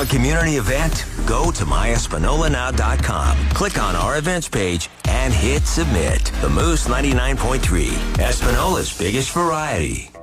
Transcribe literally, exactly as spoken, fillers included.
a community event? Go to my espanola now dot com, click on our events page, and hit submit. The Moose ninety-nine point three, Espanola's biggest variety.